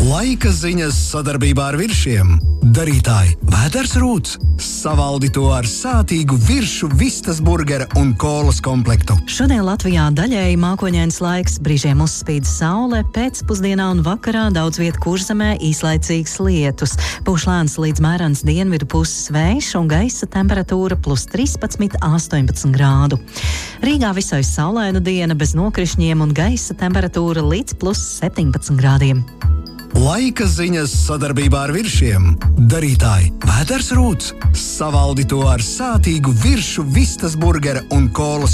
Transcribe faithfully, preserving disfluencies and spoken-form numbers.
Laika ziņas sadarbībā ar Viršiem. Darītāji Vēders Rūts. Savaldi to ar sātīgu viršu vistas burgera un kolas komplektu. Šodien Latvijā daļēji mākoņains laiks, brīžiem uzspīd saule, pēcpusdienā un vakarā daudz vietu Kurzemē īslaicīgs lietus. Pūš lēns līdz mērens dienvidu puses vējš un gaisa temperatūra plus trīspadsmit astoņpadsmit grādu. Rīgā visai saulaina diena bez nokrišņiem un gaisa temperatūra līdz plus septiņpadsmit grādiem. Laika ziņas sadarbībā ar Viršiem. Darītāji Vēders Rūts. Savaldi to ar sātīgu viršu vistas burgera un kolas